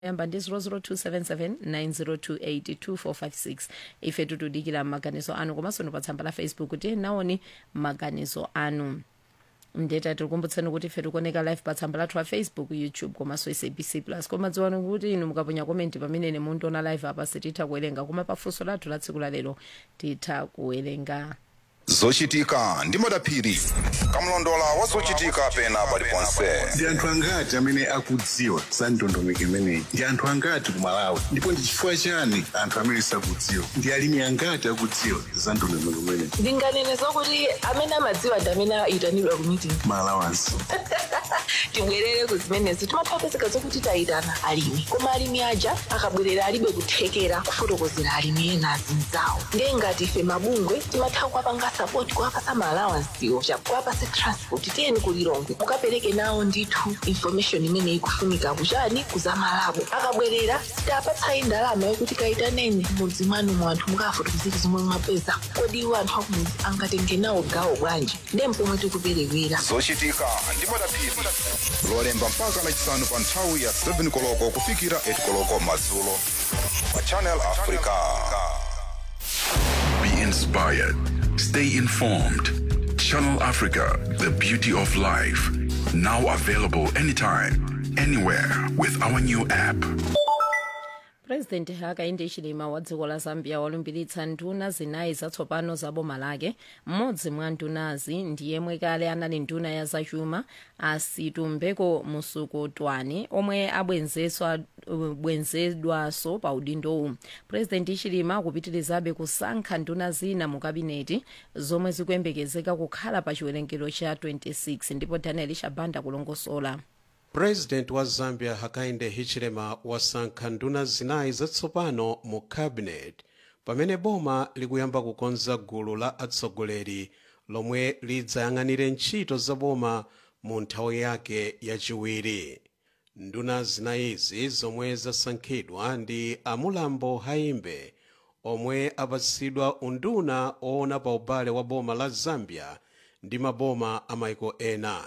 yamba ndi 0027790282456 ife tutudikira maganizo anu komanso pa tsamba la Facebook tiye naoni maganizo anu. Ndeta tikukumbutseni kuti ife tikuoneka live pa tsamba lathu la Facebook, YouTube komanso SABC Plus. Koma dziwani kuti inu mukaponya komenti pamene mundiona live apa sititha kuwerenga, koma pafunso lathu la tsiku la lero titha kuwerenga. Zochitika ndi madaphiri kamlondola wa zochitika pena paliponse. Ndi anthu angati amene akudziwa za ndondomeko imeneyi? Ndi anthu angati ku Malawi? Ndipo ndi chifukwa chani anthu amene sakudziwa? Ndi alimi angati akudziwa za ndondomeko imeneyi? Ndinganene zokuti amene amadziwa ndi amene ayitanidwa ku meeting. Malawansi. Tibwerere ku zimenezo timathapezeka zokuti tayitana alimi. Koma alimi aja akabwerera alibe kuthekera kufotokozera alimi ena azinzawo. Ndiye ngati ife mabungwe timatha kuwapanga support kuwapasa maalawansiwo chakuwapasa transport tiyeni kulilongwe mukapereke nawo ndithu information imene ikufunika kuchani kuzamalabo. Akabwerera sitapatsayi ndalama yokuti kayitaneni mudzi mwanu mwanthu mukafotokozera zomwe mwapeza. Kodi iwo anthu akumudzi angatenge nawo gawo bwanji? Ndiye mpomwe tikuperewera. Zochitika ndi madaphiri lolemba mpaka lachisanu pa nthawi ya 7 koloko kufikira 8 koloko madzulo pa Channel Africa. Be inspired. Stay informed. Channel Africa, the beauty of life. Now available anytime, anywhere with our new app. President Hakainde Hichilema wa dziko la Zambia walumbiritsa nduna zinayi zatsopano za boma lake. Mmodzi mwa ndunazi ndi yemwe kale anali nduna ya zachuma Asitumbeko Musukotwane omwe abwenzedwaso pa udindowu. President Hichilema akupitirizabe kusankha nduna zina mu kabineti zomwe zikuyembekezeka kukhala pa chiwerengero cha 26 ndipo Daniel Shabanda kulongosola. President wa Zambia Hakainde Hichilema wasankha nduna zinayi zatsopano mu cabinet pamene boma likuyamba kukonza gulu la atsogoleri lomwe lidzayang'anire ntchito za boma mu nthawi yake yachiwiri. Nduna zinayizi zomwe zasankhidwa ndi Amulambo Haimbe omwe apatsidwa unduna oona pa ubale wa boma la Zambia ndi maboma a maiko ena.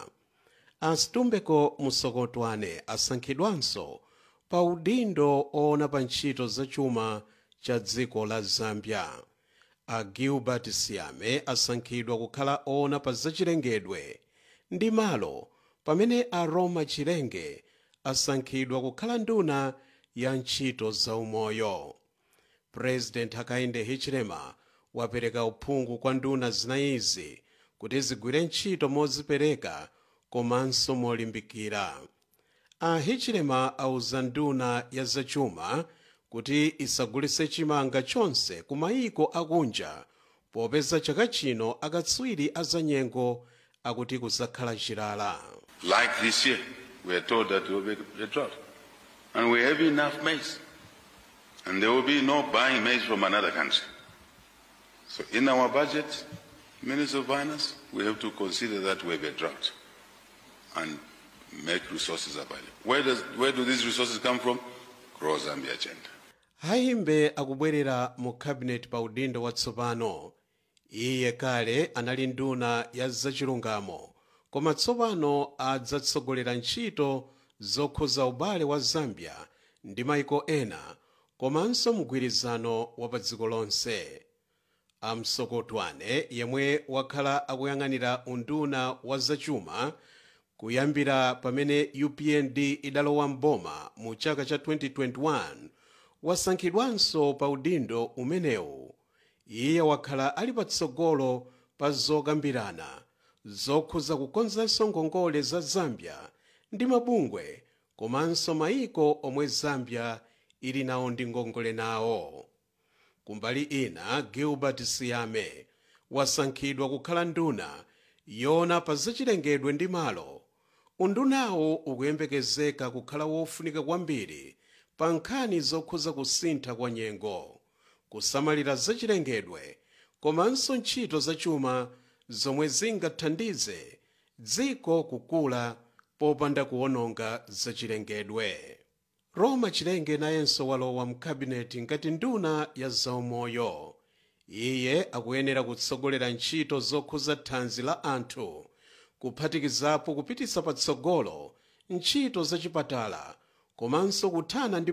Asitumbeko Musokotwane asankhidwanso pa udindo oona pa ntchito zachuma cha dziko la Zambia. A Gilbert Siame asankhidwa kukhala oona pa zachilengedwe ndi malo pamene a Roma Chilenge asankhidwa kukhala nduna ya ntchito za umoyo. President Hakainde Hichilema wapereka uphungu kwa nduna zinayizi kuti zigwire ntchito mozipereka komanso molimbikira. A Hichilema auza nduna ya zachuma kuti isagulitse chimanga chonse ku mayiko akunja popeza chaka chino akatswiri azanyengo akuti kuzakhala chilala. Like this year, we are told that there will be a drought. And we have enough maize. And there will be no buying maize from another country. So in our budget, Minister of Finance, we have to consider that we have a drought and make resources available. Where do these resources come from? Grow Zambia agenda. Haimbe akubwerera mu cabinet pa udindo watsopano. Iye kale anali nduna ya zachilungamo, koma tsopano adzatsogolera ntchito zokhuza ubale wa Zambia ndi maiko ena komanso mgwirizano wa pa dziko lonse. Amsokotwane yemwe wakhala akuyang'anira unduna wa zachuma kuyambira pamene UPND idalowa mboma mu chaka cha 2021 wasankhidwanso pa udindo umenewu. Iye wakhala ali patsogolo pa zokambirana zokhuza kukonzanso ngongole za Zambia ndi mabungwe komanso maiko omwe Zambia ili nawo ndi ngongole nawo. Kumbali ina, Gilbert Siame wasankhidwa kukhala nduna yoona pa zachilengedwe ndi malo. Undunawo ukuyembekezeka kukhala wofunika kwambiri pa nkhani zokhuza kusintha kwa nyengo, kusamalira zachilengedwe komanso ntchito zachuma zomwe zingathandize dziko kukula popanda kuwononga zachilengedwe. Roma Chilenge nayenso walowa mkabineti ngati nduna ya zaumoyo. Iye akuyenera kutsogolera ntchito zokhuza thanzi la anthu, kuphatikizapo kupititsa patsogolo ntchito zachipatala komanso kuthana ndi